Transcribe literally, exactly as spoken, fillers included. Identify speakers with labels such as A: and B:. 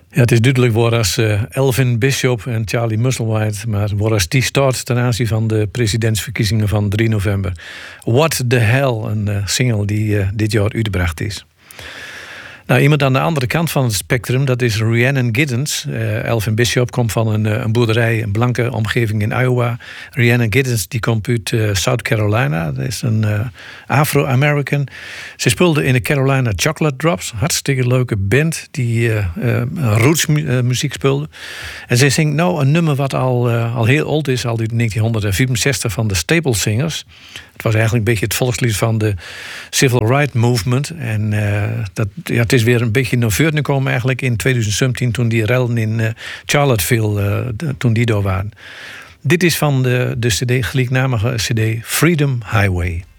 A: Ja, het is duidelijk waar als uh, Elvin Bishop en Charlie Musselwhite, maar waar als die start ten aanzien van de presidentsverkiezingen van drie november. What the Hell, een uh, single die uh, dit jaar uitgebracht is. Nou, iemand aan de andere kant van het spectrum, dat is Rhiannon Giddens. Uh, Elvin Bishop komt van een, een boerderij, een blanke omgeving in Iowa. Rhiannon Giddens die komt uit uh, South Carolina. Dat is een uh, Afro-American. Ze speelde in de Carolina Chocolate Drops. Hartstikke leuke band die uh, uh, roots mu- uh, muziek speelde. En ze zingt nou een nummer wat al, uh, al heel oud is, al uit negentien vierenzestig van de Staple Singers. Het was eigenlijk een beetje het volkslied van de Civil Rights Movement. En uh, dat, ja, het is weer een beetje naar voren gekomen eigenlijk in twintig zeventien... toen die rellen in uh, Charlottesville, uh, de, toen die door waren. Dit is van de, de cd, gelijknamige cd Freedom Highway.